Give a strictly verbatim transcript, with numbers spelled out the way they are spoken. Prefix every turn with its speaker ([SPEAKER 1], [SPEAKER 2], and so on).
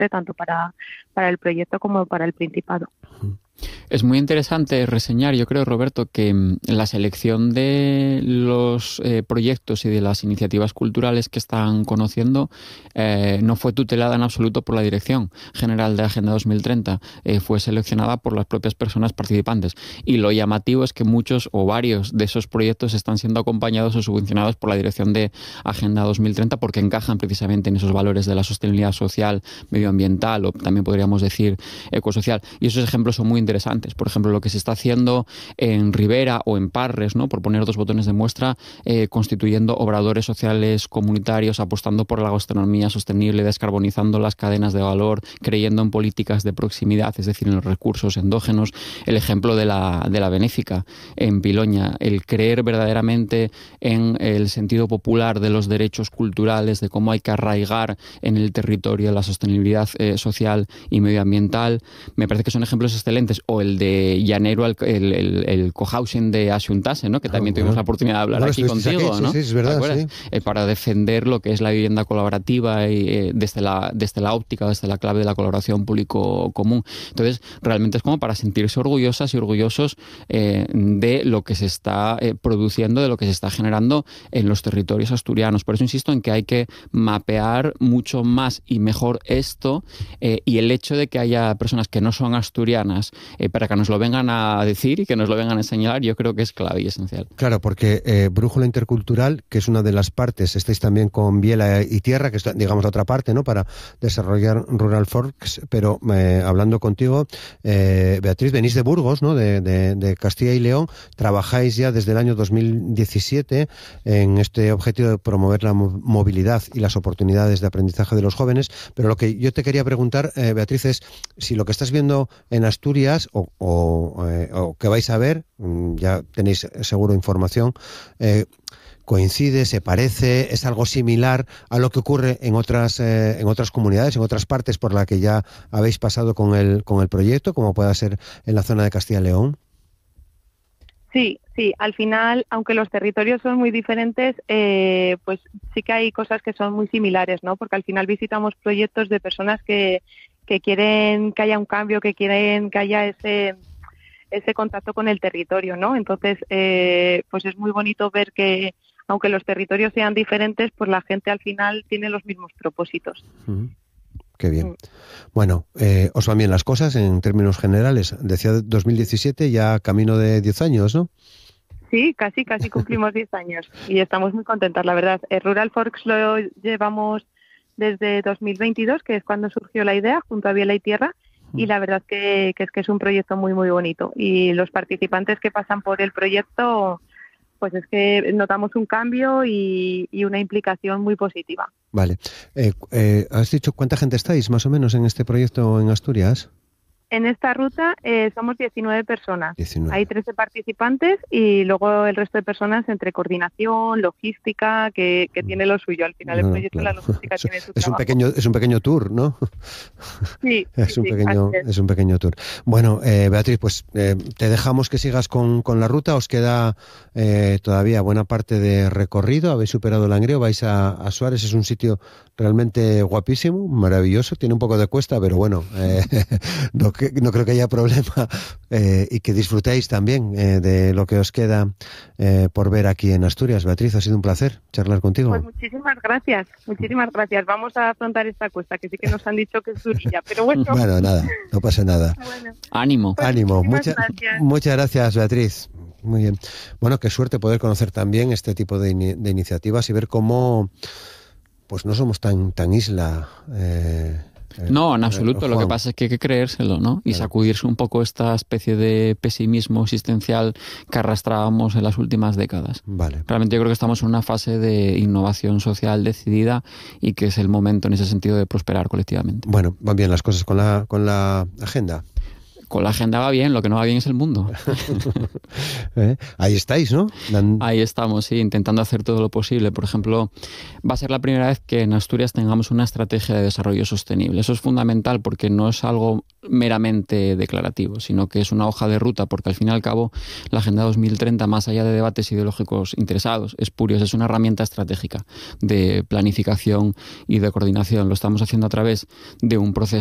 [SPEAKER 1] soporte tanto para, para el proyecto como para el Principado.
[SPEAKER 2] Es muy interesante reseñar, yo creo, Roberto, que la selección de los eh, proyectos y de las iniciativas culturales que están conociendo eh, no fue tutelada en absoluto por la Dirección General de Agenda dos mil treinta, eh, fue seleccionada por las propias personas participantes. Y lo llamativo es que muchos o varios de esos proyectos están siendo acompañados o subvencionados por la Dirección de Agenda dos mil treinta porque encajan precisamente en esos valores de la sostenibilidad social, medioambiental o también podríamos decir ecosocial. Y esos ejemplos son muy interesantes. Interesantes. Por ejemplo, lo que se está haciendo en Ribera o en Parres, ¿no? Por poner dos botones de muestra, eh, constituyendo obradores sociales comunitarios, apostando por la gastronomía sostenible, descarbonizando las cadenas de valor, creyendo en políticas de proximidad, es decir, en los recursos endógenos. El ejemplo de la, de la Benéfica en Piloña, el creer verdaderamente en el sentido popular de los derechos culturales, de cómo hay que arraigar en el territorio la sostenibilidad eh, social y medioambiental. Me parece que son ejemplos excelentes. O el de Llanero, el, el, el cohousing de Asuntase, ¿no? Que también ah, tuvimos bueno. la oportunidad de hablar bueno, aquí contigo,
[SPEAKER 3] aquí,
[SPEAKER 2] ¿no?
[SPEAKER 3] Sí, sí, es verdad, sí.
[SPEAKER 2] Eh, para defender lo que es la vivienda colaborativa y, eh, desde, la, desde la óptica, desde la clave de la colaboración público-común. Entonces, realmente es como para sentirse orgullosas y orgullosos eh, de lo que se está eh, produciendo, de lo que se está generando en los territorios asturianos. Por eso insisto en que hay que mapear mucho más y mejor esto eh, y el hecho de que haya personas que no son asturianas Eh, para que nos lo vengan a decir y que nos lo vengan a enseñar, yo creo que es clave y esencial.
[SPEAKER 3] Claro, porque eh, Brújula Intercultural, que es una de las partes, estáis también con Biela y Tierra, que es, digamos, la otra parte, ¿no?, para desarrollar Rural Forks, pero eh, hablando contigo, eh, Beatriz, venís de Burgos, ¿no?, de, de, de Castilla y León, trabajáis ya desde el año dos mil diecisiete en este objetivo de promover la movilidad y las oportunidades de aprendizaje de los jóvenes, pero lo que yo te quería preguntar, eh, Beatriz, es si lo que estás viendo en Asturias o, o, eh, o que vais a ver, ya tenéis seguro información, eh, coincide, se parece, es algo similar a lo que ocurre en otras eh, en otras comunidades, en otras partes por la que ya habéis pasado con el con el proyecto, como pueda ser en la zona de Castilla y León.
[SPEAKER 1] Sí, sí, al final, aunque los territorios son muy diferentes, eh, pues sí que hay cosas que son muy similares, ¿no? Porque al final visitamos proyectos de personas que que quieren que haya un cambio, que quieren que haya ese ese contacto con el territorio, ¿no? Entonces, eh, pues es muy bonito ver que, aunque los territorios sean diferentes, pues la gente al final tiene los mismos propósitos.
[SPEAKER 3] Uh-huh. Qué bien. Uh-huh. Bueno, eh, os van bien las cosas en términos generales. Decía dos mil diecisiete, ya camino de diez años, ¿no?
[SPEAKER 1] Sí, casi, casi cumplimos diez años y estamos muy contentas, la verdad. El Rural Forks lo llevamos desde dos mil veintidós, que es cuando surgió la idea, junto a Biela y Tierra, y la verdad que, que es que es un proyecto muy, muy bonito. Y los participantes que pasan por el proyecto, pues es que notamos un cambio y, y una implicación muy positiva.
[SPEAKER 3] Vale. Eh, eh, ¿Has dicho cuánta gente estáis, más o menos, en este proyecto en Asturias?
[SPEAKER 1] En esta ruta eh, somos diecinueve personas.
[SPEAKER 3] diecinueve.
[SPEAKER 1] Hay trece participantes y luego el resto de personas entre coordinación, logística, que, que tiene lo suyo. Al final no, el proyecto, claro, la logística
[SPEAKER 3] es,
[SPEAKER 1] tiene su
[SPEAKER 3] es
[SPEAKER 1] trabajo.
[SPEAKER 3] Un pequeño, es un pequeño tour, ¿no?
[SPEAKER 1] Sí.
[SPEAKER 3] es, un
[SPEAKER 1] sí,
[SPEAKER 3] pequeño,
[SPEAKER 1] es.
[SPEAKER 3] es un pequeño tour. Bueno, eh, Beatriz, pues eh, te dejamos que sigas con, con la ruta. Os queda eh, todavía buena parte de recorrido. Habéis superado el Langreo, vais a, a Suárez. Es un sitio realmente guapísimo, maravilloso. Tiene un poco de cuesta, pero bueno, eh, no, que, no creo que haya problema eh, y que disfrutéis también eh, de lo que os queda eh, por ver aquí en Asturias. Beatriz, ha sido un placer charlar contigo.
[SPEAKER 1] Pues muchísimas gracias, muchísimas gracias. Vamos a afrontar esta cuesta, que sí que nos han dicho que es durilla, pero bueno.
[SPEAKER 3] Bueno, nada, no pasa nada.
[SPEAKER 1] Bueno,
[SPEAKER 2] ánimo.
[SPEAKER 1] pues
[SPEAKER 3] Ánimo. Mucha,
[SPEAKER 1] gracias.
[SPEAKER 3] Muchas gracias, Beatriz. Muy bien. Bueno, qué suerte poder conocer también este tipo de, in- de iniciativas y ver cómo pues no somos tan, tan isla. Eh,
[SPEAKER 2] No, en absoluto.
[SPEAKER 3] Eh,
[SPEAKER 2] Lo que pasa es que hay que creérselo, ¿no? Y
[SPEAKER 3] claro.
[SPEAKER 2] sacudirse un poco esta especie de pesimismo existencial que arrastrábamos en las últimas décadas.
[SPEAKER 3] Vale.
[SPEAKER 2] Realmente yo creo que estamos en una fase de innovación social decidida y que es el momento en ese sentido de prosperar colectivamente.
[SPEAKER 3] Bueno, van bien las cosas con la, con la agenda.
[SPEAKER 2] Con la agenda va bien, lo que no va bien es el mundo.
[SPEAKER 3] ¿Eh? Ahí estáis, ¿no? Dan...
[SPEAKER 2] Ahí estamos, sí, intentando hacer todo lo posible. Por ejemplo, va a ser la primera vez que en Asturias tengamos una estrategia de desarrollo sostenible. Eso es fundamental porque no es algo meramente declarativo, sino que es una hoja de ruta, porque al fin y al cabo la Agenda dos mil treinta, más allá de debates ideológicos interesados, espurios, es una herramienta estratégica de planificación y de coordinación. Lo estamos haciendo a través de un proceso